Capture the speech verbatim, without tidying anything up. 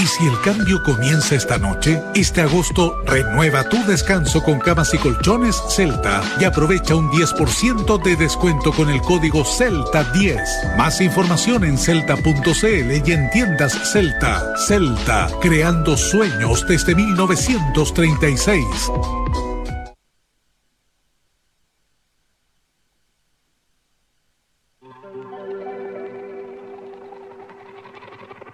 ¿Y si el cambio comienza esta noche? Este agosto, renueva tu descanso con camas y colchones Celta y aprovecha un diez por ciento de descuento con el código celta diez. Más información en celta punto c l y en tiendas Celta. Celta, creando sueños desde mil novecientos treinta y seis.